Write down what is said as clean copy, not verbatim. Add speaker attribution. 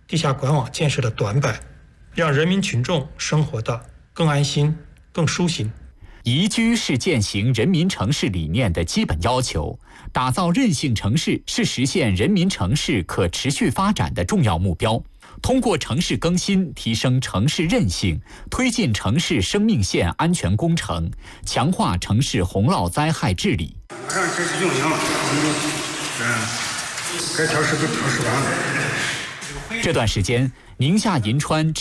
Speaker 1: 地下管网建设的短板，让人民群众生活得更安心、更舒心。
Speaker 2: 宜居是践行人民城市理念的基本要求，打造韧性城市是实现人民城市可持续发展的重要目标。通过城市更新，提升城市韧性，推进城市生命线安全工程，强化城市洪涝灾害治理。
Speaker 3: 马上开始运营了，该调试都调试完了。
Speaker 2: 这段时间，宁夏银川